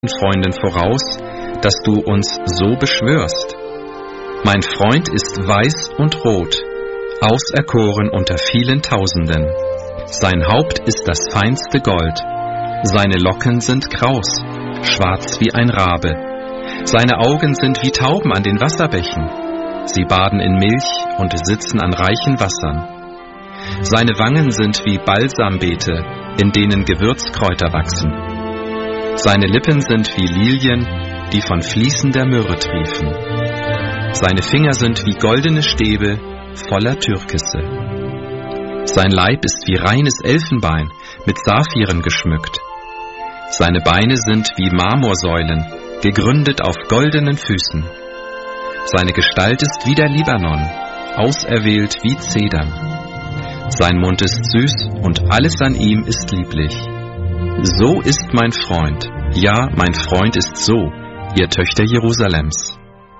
Freunden voraus, dass du uns so beschwörst. Mein Freund ist weiß und rot, auserkoren unter vielen Tausenden. Sein Haupt ist das feinste Gold, seine Locken sind kraus, schwarz wie ein Rabe. Seine Augen sind wie Tauben an den Wasserbächen, sie baden in Milch und sitzen an reichen Wassern. Seine Wangen sind wie Balsambeete, in denen Gewürzkräuter wachsen. Seine Lippen sind wie Lilien, die von fließender Myrrhe triefen. Seine Finger sind wie goldene Stäbe voller Türkisse. Sein Leib ist wie reines Elfenbein, mit Saphiren geschmückt. Seine Beine sind wie Marmorsäulen, gegründet auf goldenen Füßen. Seine Gestalt ist wie der Libanon, auserwählt wie Zedern. Sein Mund ist süß und alles an ihm ist lieblich. So ist mein Freund, ja, mein Freund ist so, ihr Töchter Jerusalems.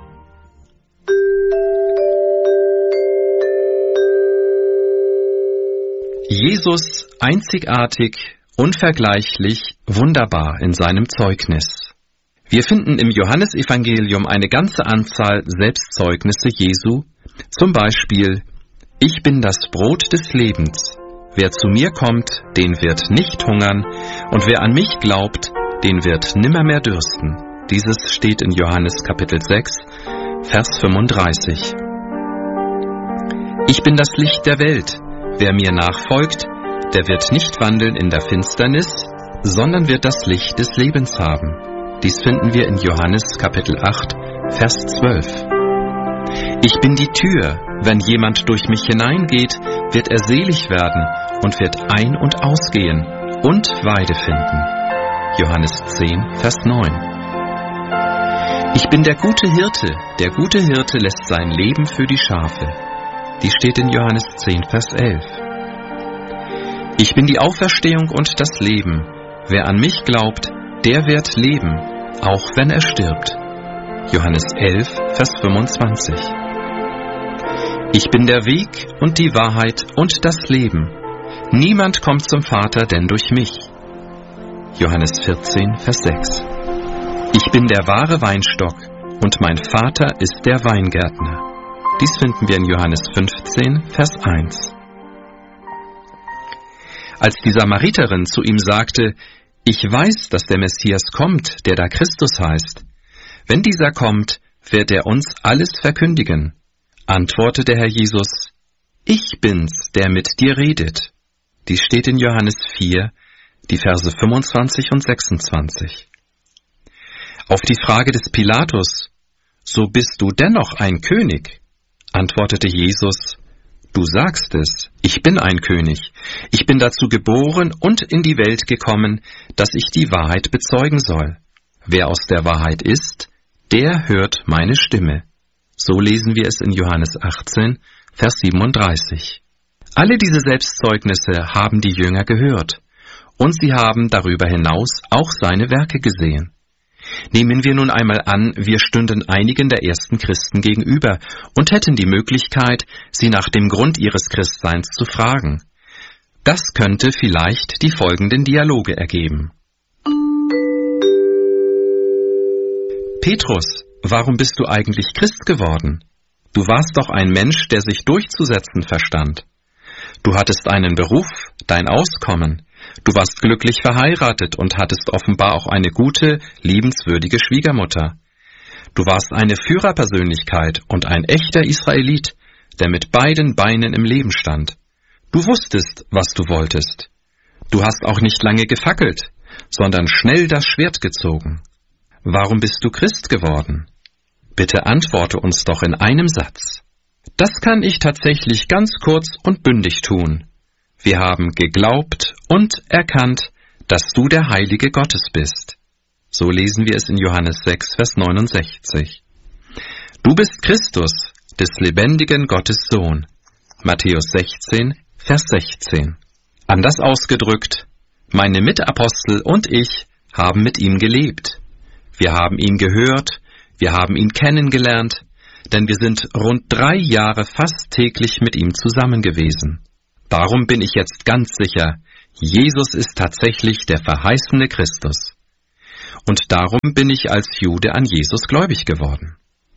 Jesus einzigartig, unvergleichlich, wunderbar in seinem Zeugnis. Wir finden im Johannesevangelium eine ganze Anzahl Selbstzeugnisse Jesu, zum Beispiel: Ich bin das Brot des Lebens. Wer zu mir kommt, den wird nicht hungern, und wer an mich glaubt, den wird nimmermehr dürsten. Dieses steht in Johannes Kapitel 6, Vers 35. Ich bin das Licht der Welt. Wer mir nachfolgt, der wird nicht wandeln in der Finsternis, sondern wird das Licht des Lebens haben. Dies finden wir in Johannes Kapitel 8, Vers 12. Ich bin die Tür. Wenn jemand durch mich hineingeht, wird er selig werden und wird ein- und ausgehen und Weide finden. Johannes 10, Vers 9. Ich bin der gute Hirte. Der gute Hirte lässt sein Leben für die Schafe. Dies steht in Johannes 10, Vers 11. Ich bin die Auferstehung und das Leben. Wer an mich glaubt, der wird leben, auch wenn er stirbt. Johannes 11, Vers 25. Ich bin der Weg und die Wahrheit und das Leben. Niemand kommt zum Vater, denn durch mich. Johannes 14, Vers 6. Ich bin der wahre Weinstock und mein Vater ist der Weingärtner. Dies finden wir in Johannes 15, Vers 1. Als die Samariterin zu ihm sagte: Ich weiß, dass der Messias kommt, der da Christus heißt. Wenn dieser kommt, wird er uns alles verkündigen. Antwortete Herr Jesus: Ich bin's, der mit dir redet. Dies steht in Johannes 4, die Verse 25 und 26. Auf die Frage des Pilatus: So bist du dennoch ein König? Antwortete Jesus: Du sagst es, ich bin ein König. Ich bin dazu geboren und in die Welt gekommen, dass ich die Wahrheit bezeugen soll. Wer aus der Wahrheit ist, der hört meine Stimme. So lesen wir es in Johannes 18, Vers 37. Alle diese Selbstzeugnisse haben die Jünger gehört, und sie haben darüber hinaus auch seine Werke gesehen. Nehmen wir nun einmal an, wir stünden einigen der ersten Christen gegenüber und hätten die Möglichkeit, sie nach dem Grund ihres Christseins zu fragen. Das könnte vielleicht die folgenden Dialoge ergeben. Petrus, warum bist du eigentlich Christ geworden? Du warst doch ein Mensch, der sich durchzusetzen verstand. Du hattest einen Beruf, dein Auskommen. Du warst glücklich verheiratet und hattest offenbar auch eine gute, liebenswürdige Schwiegermutter. Du warst eine Führerpersönlichkeit und ein echter Israelit, der mit beiden Beinen im Leben stand. Du wusstest, was du wolltest. Du hast auch nicht lange gefackelt, sondern schnell das Schwert gezogen. Warum bist du Christ geworden? Bitte antworte uns doch in einem Satz. Das kann ich tatsächlich ganz kurz und bündig tun. Wir haben geglaubt und erkannt, dass du der Heilige Gottes bist. So lesen wir es in Johannes 6, Vers 69. Du bist Christus, des lebendigen Gottes Sohn. Matthäus 16, Vers 16. Anders ausgedrückt, meine Mitapostel und ich haben mit ihm gelebt. Wir haben ihn gehört, wir haben ihn kennengelernt, denn wir sind rund 3 Jahre fast täglich mit ihm zusammen gewesen. Darum bin ich jetzt ganz sicher, Jesus ist tatsächlich der verheißene Christus. und darum bin ich als Jude an Jesus gläubig geworden.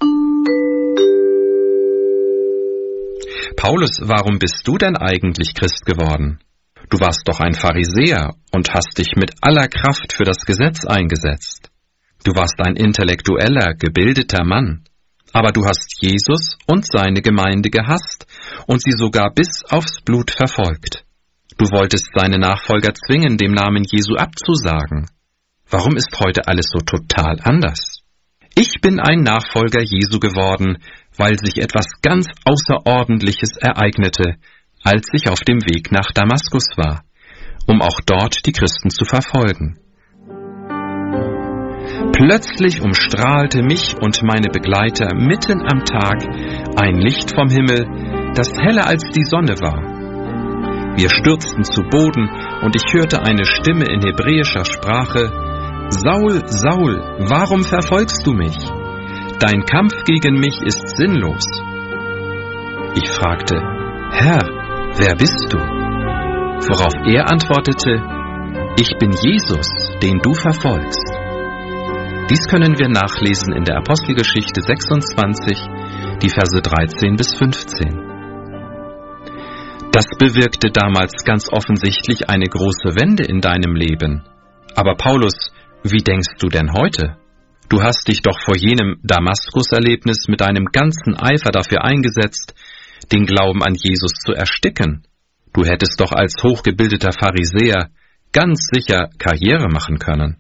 Paulus, warum bist du denn eigentlich Christ geworden? Du warst doch ein Pharisäer und hast dich mit aller Kraft für das Gesetz eingesetzt. Du warst ein intellektueller, gebildeter Mann. Aber du hast Jesus und seine Gemeinde gehasst und sie sogar bis aufs Blut verfolgt. Du wolltest seine Nachfolger zwingen, dem Namen Jesu abzusagen. Warum ist heute alles so total anders? Ich bin ein Nachfolger Jesu geworden, weil sich etwas ganz Außerordentliches ereignete, als ich auf dem Weg nach Damaskus war, um auch dort die Christen zu verfolgen. Plötzlich umstrahlte mich und meine Begleiter mitten am Tag ein Licht vom Himmel, das heller als die Sonne war. Wir stürzten zu Boden und ich hörte eine Stimme in hebräischer Sprache: Saul, Saul, warum verfolgst du mich? Dein Kampf gegen mich ist sinnlos. Ich fragte: Herr, wer bist du? Worauf er antwortete: Ich bin Jesus, den du verfolgst. Dies können wir nachlesen in der Apostelgeschichte 26, die Verse 13 bis 15. Das bewirkte damals ganz offensichtlich eine große Wende in deinem Leben. Aber Paulus, wie denkst du denn heute? Du hast dich doch vor jenem Damaskus-Erlebnis mit deinem ganzen Eifer dafür eingesetzt, den Glauben an Jesus zu ersticken. Du hättest doch als hochgebildeter Pharisäer ganz sicher Karriere machen können.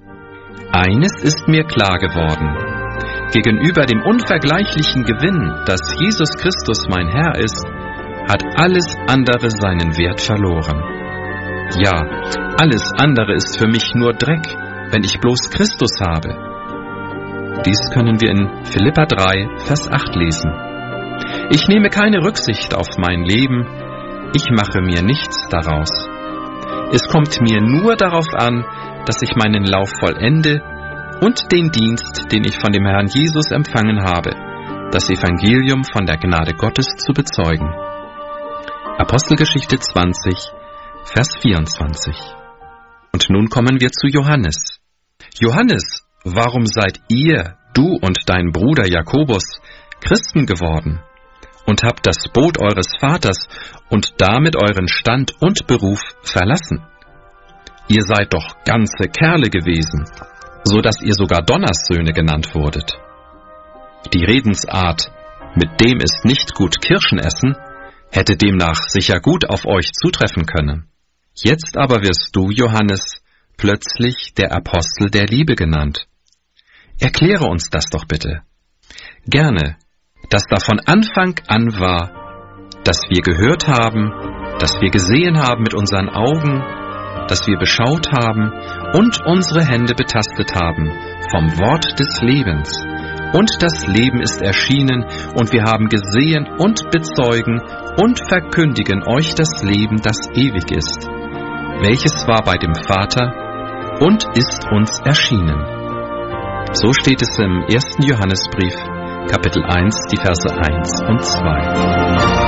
Eines ist mir klar geworden: Gegenüber dem unvergleichlichen Gewinn, dass Jesus Christus mein Herr ist, hat alles andere seinen Wert verloren. Ja, alles andere ist für mich nur Dreck, wenn ich bloß Christus habe. Dies können wir in Philipper 3, Vers 8 lesen. Ich nehme keine Rücksicht auf mein Leben, ich mache mir nichts daraus. Es kommt mir nur darauf an, dass ich meinen Lauf vollende und den Dienst, den ich von dem Herrn Jesus empfangen habe, das Evangelium von der Gnade Gottes zu bezeugen. Apostelgeschichte 20, Vers 24. Und nun kommen wir zu Johannes. Johannes, warum seid ihr, du und dein Bruder Jakobus, Christen geworden und habt das Boot eures Vaters und damit euren Stand und Beruf verlassen? Ihr seid doch ganze Kerle gewesen, so dass ihr sogar Donnerssöhne genannt wurdet. Die Redensart, mit dem ist nicht gut Kirschen essen, hätte demnach sicher gut auf euch zutreffen können. Jetzt aber wirst du, Johannes, plötzlich der Apostel der Liebe genannt. Erkläre uns das doch bitte. Gerne, dass da von Anfang an war, dass wir gehört haben, dass wir gesehen haben mit unseren Augen, dass wir beschaut haben und unsere Hände betastet haben vom Wort des Lebens. Und das Leben ist erschienen, und wir haben gesehen und bezeugen und verkündigen euch das Leben, das ewig ist, welches war bei dem Vater und ist uns erschienen. So steht es im 1. Johannesbrief, Kapitel 1, die Verse 1 und 2.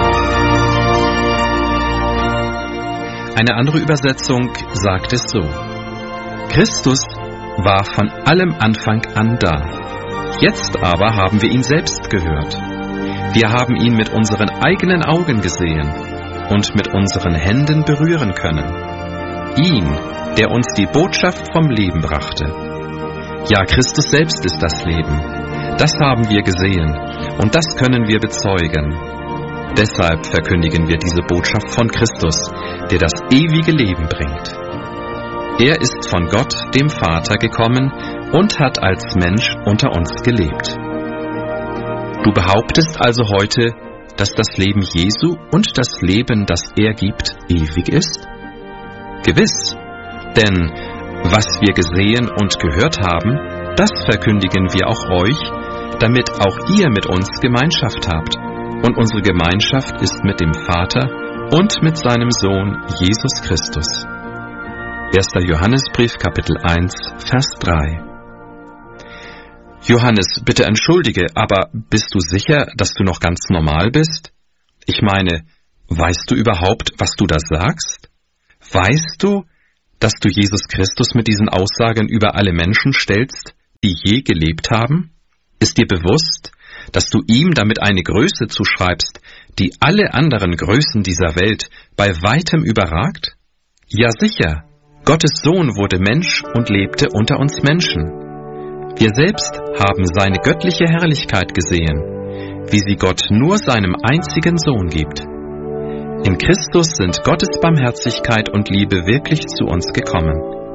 Eine andere Übersetzung sagt es so: Christus war von allem Anfang an da. Jetzt aber haben wir ihn selbst gehört. Wir haben ihn mit unseren eigenen Augen gesehen und mit unseren Händen berühren können. Ihn, der uns die Botschaft vom Leben brachte. Ja, Christus selbst ist das Leben. Das haben wir gesehen und das können wir bezeugen. Deshalb verkündigen wir diese Botschaft von Christus, der das ewige Leben bringt. Er ist von Gott, dem Vater, gekommen und hat als Mensch unter uns gelebt. Du behauptest also heute, dass das Leben Jesu und das Leben, das er gibt, ewig ist? Gewiss, denn was wir gesehen und gehört haben, das verkündigen wir auch euch, damit auch ihr mit uns Gemeinschaft habt. Und unsere Gemeinschaft ist mit dem Vater und mit seinem Sohn Jesus Christus. 1. Johannesbrief, Kapitel 1, Vers 3. Johannes, bitte entschuldige, aber bist du sicher, dass du noch ganz normal bist? Ich meine, weißt du überhaupt, was du da sagst? Weißt du, dass du Jesus Christus mit diesen Aussagen über alle Menschen stellst, die je gelebt haben? Ist dir bewusst, dass du ihm damit eine Größe zuschreibst, die alle anderen Größen dieser Welt bei weitem überragt? Ja sicher, Gottes Sohn wurde Mensch und lebte unter uns Menschen. Wir selbst haben seine göttliche Herrlichkeit gesehen, wie sie Gott nur seinem einzigen Sohn gibt. In Christus sind Gottes Barmherzigkeit und Liebe wirklich zu uns gekommen.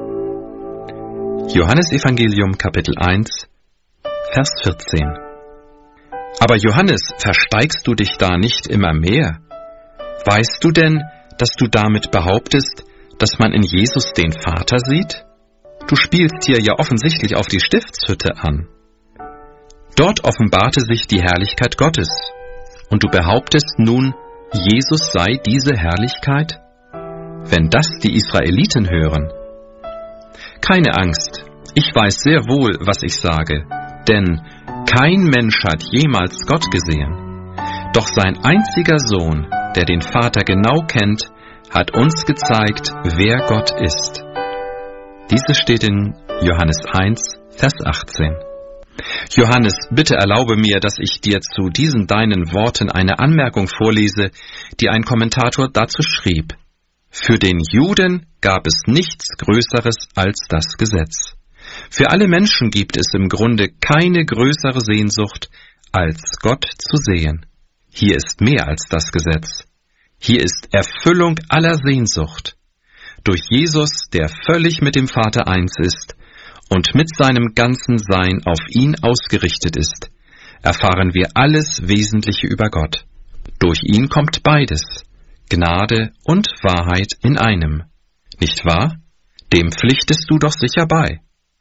Johannesevangelium Kapitel 1, Vers 14. Aber Johannes, versteigst du dich da nicht immer mehr? Weißt du denn, dass du damit behauptest, dass man in Jesus den Vater sieht? Du spielst hier ja offensichtlich auf die Stiftshütte an. Dort offenbarte sich die Herrlichkeit Gottes. Und du behauptest nun, Jesus sei diese Herrlichkeit? Wenn das die Israeliten hören. Keine Angst, ich weiß sehr wohl, was ich sage, denn kein Mensch hat jemals Gott gesehen. Doch sein einziger Sohn, der den Vater genau kennt, hat uns gezeigt, wer Gott ist. Dieses steht in Johannes 1, Vers 18. Johannes, bitte erlaube mir, dass ich dir zu diesen deinen Worten eine Anmerkung vorlese, die ein Kommentator dazu schrieb. Für den Juden gab es nichts Größeres als das Gesetz. Für alle Menschen gibt es im Grunde keine größere Sehnsucht, als Gott zu sehen. Hier ist mehr als das Gesetz. Hier ist Erfüllung aller Sehnsucht. Durch Jesus, der völlig mit dem Vater eins ist und mit seinem ganzen Sein auf ihn ausgerichtet ist, erfahren wir alles Wesentliche über Gott. Durch ihn kommt beides, Gnade und Wahrheit in einem. Nicht wahr? Dem pflichtest du doch sicher bei.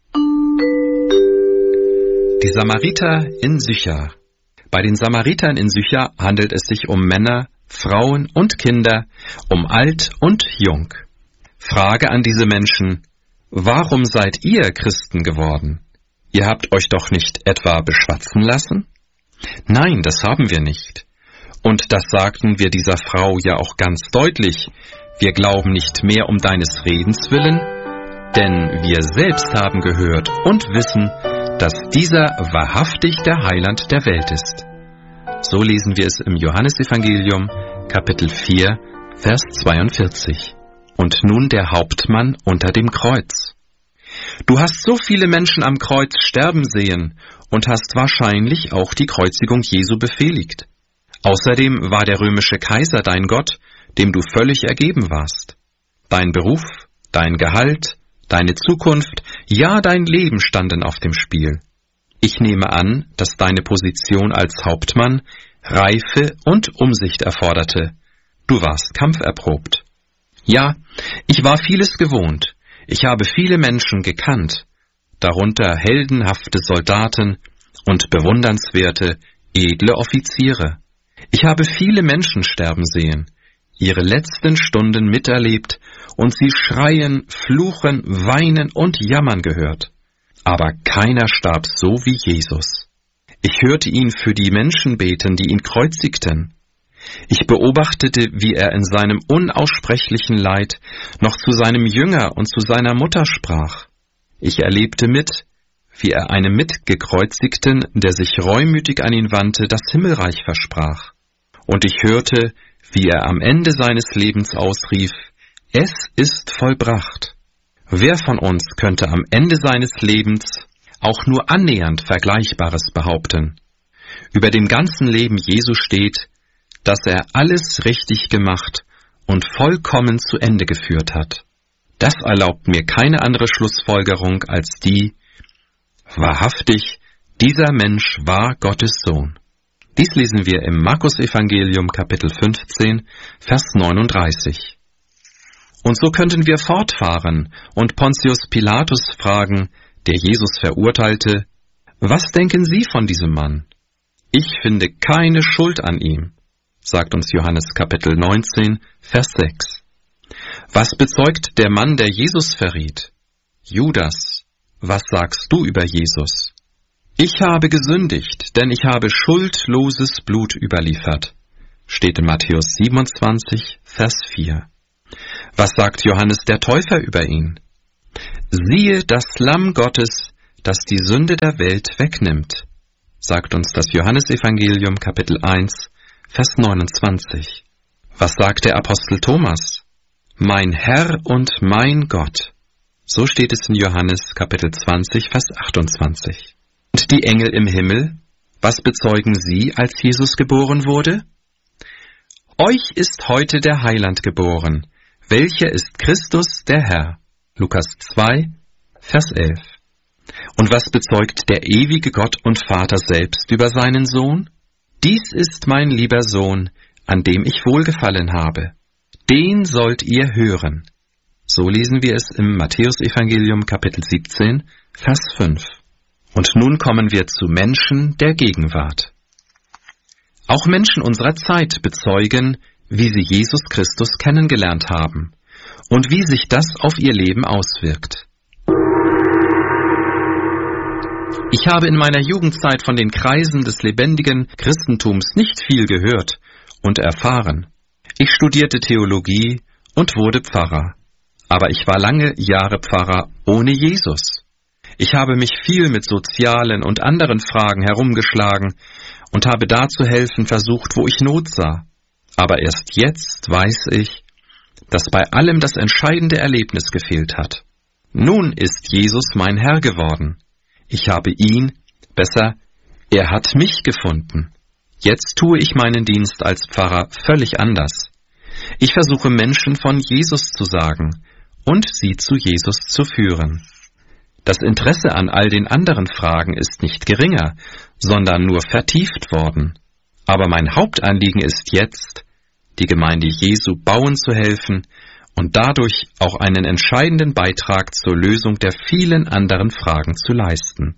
Die Samariter in Sychar. Bei den Samaritern in Sychar handelt es sich um Männer, Frauen und Kinder, um alt und jung. Frage an diese Menschen: Warum seid ihr Christen geworden? Ihr habt euch doch nicht etwa beschwatzen lassen? Nein, das haben wir nicht. Und das sagten wir dieser Frau ja auch ganz deutlich. Wir glauben nicht mehr um deines Redens willen, denn wir selbst haben gehört und wissen, dass dieser wahrhaftig der Heiland der Welt ist. So lesen wir es im Johannesevangelium, Kapitel 4, Vers 42. Und nun der Hauptmann unter dem Kreuz. Du hast so viele Menschen am Kreuz sterben sehen und hast wahrscheinlich auch die Kreuzigung Jesu befehligt. Außerdem war der römische Kaiser dein Gott, dem du völlig ergeben warst. Dein Beruf, dein Gehalt, deine Zukunft, ja dein Leben standen auf dem Spiel. Ich nehme an, dass deine Position als Hauptmann Reife und Umsicht erforderte. Du warst kampferprobt. Ja, ich war vieles gewohnt. Ich habe viele Menschen gekannt, darunter heldenhafte Soldaten und bewundernswerte, edle Offiziere. Ich habe viele Menschen sterben sehen, ihre letzten Stunden miterlebt und sie schreien, fluchen, weinen und jammern gehört. Aber keiner starb so wie Jesus. Ich hörte ihn für die Menschen beten, die ihn kreuzigten. Ich beobachtete, wie er in seinem unaussprechlichen Leid noch zu seinem Jünger und zu seiner Mutter sprach. Ich erlebte mit, wie er einem Mitgekreuzigten, der sich reumütig an ihn wandte, das Himmelreich versprach. Und ich hörte, wie er am Ende seines Lebens ausrief: Es ist vollbracht. Wer von uns könnte am Ende seines Lebens auch nur annähernd Vergleichbares behaupten? Über dem ganzen Leben Jesu steht, dass er alles richtig gemacht und vollkommen zu Ende geführt hat. Das erlaubt mir keine andere Schlussfolgerung als die: Wahrhaftig, dieser Mensch war Gottes Sohn. Dies lesen wir im Markus-Evangelium, Kapitel 15, Vers 39. Und so könnten wir fortfahren und Pontius Pilatus fragen, der Jesus verurteilte: Was denken Sie von diesem Mann? Ich finde keine Schuld an ihm, sagt uns Johannes Kapitel 19, Vers 6. Was bezeugt der Mann, der Jesus verriet? Judas, was sagst du über Jesus? Ich habe gesündigt, denn ich habe schuldloses Blut überliefert, steht in Matthäus 27, Vers 4. Was sagt Johannes der Täufer über ihn? Siehe das Lamm Gottes, das die Sünde der Welt wegnimmt, sagt uns das Johannesevangelium Kapitel 1, Vers 29. Was sagt der Apostel Thomas? Mein Herr und mein Gott. So steht es in Johannes Kapitel 20, Vers 28. Und die Engel im Himmel, was bezeugen sie, als Jesus geboren wurde? Euch ist heute der Heiland geboren, welcher ist Christus der Herr. Lukas 2, Vers 11. Und was bezeugt der ewige Gott und Vater selbst über seinen Sohn? Dies ist mein lieber Sohn, an dem ich wohlgefallen habe. Den sollt ihr hören. So lesen wir es im Matthäusevangelium Kapitel 17, Vers 5. Und nun kommen wir zu Menschen der Gegenwart. Auch Menschen unserer Zeit bezeugen, wie sie Jesus Christus kennengelernt haben und wie sich das auf ihr Leben auswirkt. Ich habe in meiner Jugendzeit von den Kreisen des lebendigen Christentums nicht viel gehört und erfahren. Ich studierte Theologie und wurde Pfarrer. Aber ich war lange Jahre Pfarrer ohne Jesus. Ich habe mich viel mit sozialen und anderen Fragen herumgeschlagen und habe da zu helfen versucht, wo ich Not sah. Aber erst jetzt weiß ich, dass bei allem das entscheidende Erlebnis gefehlt hat. Nun ist Jesus mein Herr geworden. Ich habe ihn, besser, er hat mich gefunden. Jetzt tue ich meinen Dienst als Pfarrer völlig anders. Ich versuche Menschen von Jesus zu sagen und sie zu Jesus zu führen. Das Interesse an all den anderen Fragen ist nicht geringer, sondern nur vertieft worden. Aber mein Hauptanliegen ist jetzt, die Gemeinde Jesu bauen zu helfen und dadurch auch einen entscheidenden Beitrag zur Lösung der vielen anderen Fragen zu leisten.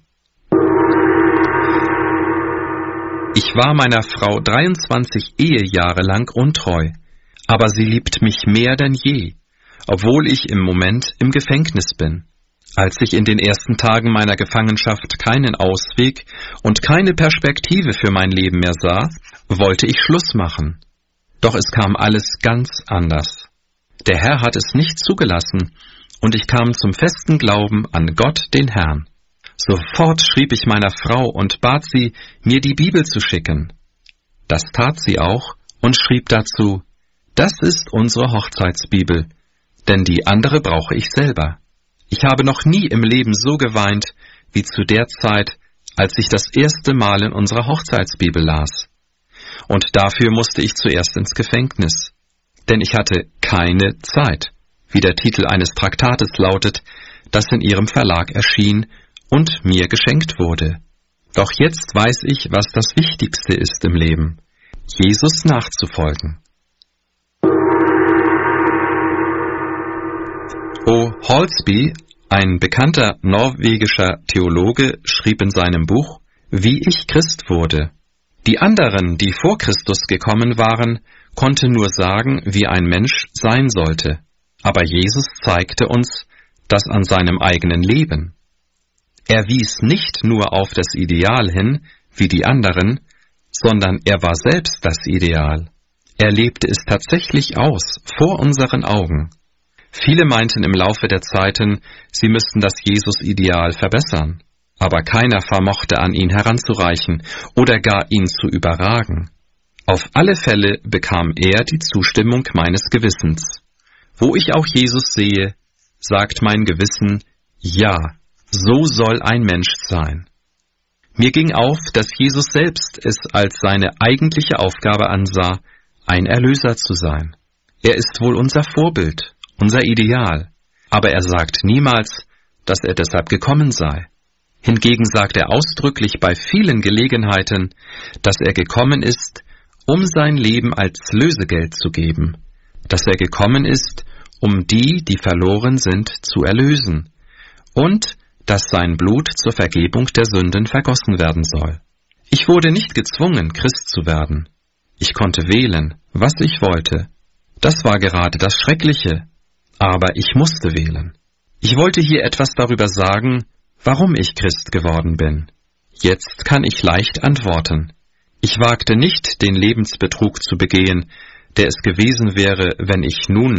Ich war meiner Frau 23 Ehejahre lang untreu, aber sie liebt mich mehr denn je, obwohl ich im Moment im Gefängnis bin. Als ich in den ersten Tagen meiner Gefangenschaft keinen Ausweg und keine Perspektive für mein Leben mehr sah, wollte ich Schluss machen. Doch es kam alles ganz anders. Der Herr hat es nicht zugelassen, und ich kam zum festen Glauben an Gott, den Herrn. Sofort schrieb ich meiner Frau und bat sie, mir die Bibel zu schicken. Das tat sie auch und schrieb dazu, das ist unsere Hochzeitsbibel, denn die andere brauche ich selber. Ich habe noch nie im Leben so geweint, wie zu der Zeit, als ich das erste Mal in unserer Hochzeitsbibel las. Und dafür musste ich zuerst ins Gefängnis. Denn ich hatte keine Zeit, wie der Titel eines Traktates lautet, das in ihrem Verlag erschien und mir geschenkt wurde. Doch jetzt weiß ich, was das Wichtigste ist im Leben, Jesus nachzufolgen. O. Halsby, ein bekannter norwegischer Theologe, schrieb in seinem Buch, Wie ich Christ wurde. Die anderen, die vor Christus gekommen waren, konnten nur sagen, wie ein Mensch sein sollte. Aber Jesus zeigte uns das an seinem eigenen Leben. Er wies nicht nur auf das Ideal hin, wie die anderen, sondern er war selbst das Ideal. Er lebte es tatsächlich aus, vor unseren Augen. Viele meinten im Laufe der Zeiten, sie müssten das Jesus-Ideal verbessern, aber keiner vermochte an ihn heranzureichen oder gar ihn zu überragen. Auf alle Fälle bekam er die Zustimmung meines Gewissens. Wo ich auch Jesus sehe, sagt mein Gewissen, ja, so soll ein Mensch sein. Mir ging auf, dass Jesus selbst es als seine eigentliche Aufgabe ansah, ein Erlöser zu sein. Er ist wohl unser Vorbild, unser Ideal, aber er sagt niemals, dass er deshalb gekommen sei. Hingegen sagt er ausdrücklich bei vielen Gelegenheiten, dass er gekommen ist, um sein Leben als Lösegeld zu geben, dass er gekommen ist, um die, die verloren sind, zu erlösen, und dass sein Blut zur Vergebung der Sünden vergossen werden soll. Ich wurde nicht gezwungen, Christ zu werden. Ich konnte wählen, was ich wollte. Das war gerade das Schreckliche. Aber ich musste wählen. Ich wollte hier etwas darüber sagen, warum ich Christ geworden bin. Jetzt kann ich leicht antworten. Ich wagte nicht, den Lebensbetrug zu begehen, der es gewesen wäre, wenn ich nun,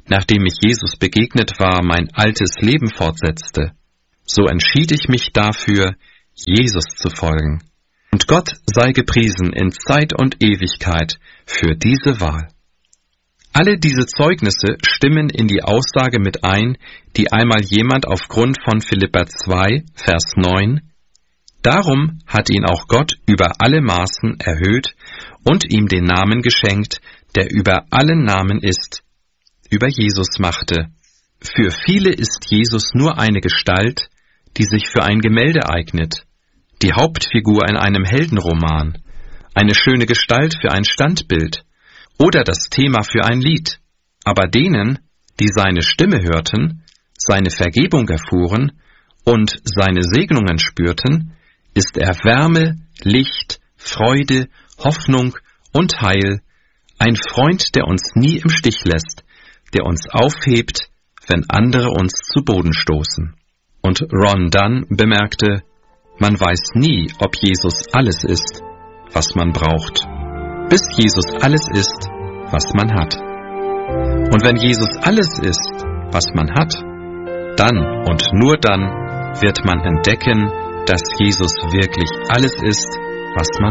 nachdem ich Jesus begegnet war, mein altes Leben fortsetzte, so entschied ich mich dafür, Jesus zu folgen. Und Gott sei gepriesen in Zeit und Ewigkeit für diese Wahl. Alle diese Zeugnisse stimmen in die Aussage mit ein, die einmal jemand aufgrund von Philipper 2, Vers 9, darum hat ihn auch Gott über alle Maßen erhöht und ihm den Namen geschenkt, der über allen Namen ist, über Jesus machte. Für viele ist Jesus nur eine Gestalt, die sich für ein Gemälde eignet, die Hauptfigur in einem Heldenroman, eine schöne Gestalt für ein Standbild oder das Thema für ein Lied. Aber denen, die seine Stimme hörten, seine Vergebung erfuhren und seine Segnungen spürten, ist er Wärme, Licht, Freude, Hoffnung und Heil, ein Freund, der uns nie im Stich lässt, der uns aufhebt, wenn andere uns zu Boden stoßen. Und Ron Dunn bemerkte, man weiß nie, ob Jesus alles ist, was man braucht, bis Jesus alles ist, was man hat. Und wenn Jesus alles ist, was man hat, dann und nur dann wird man entdecken, dass Jesus wirklich alles ist, was man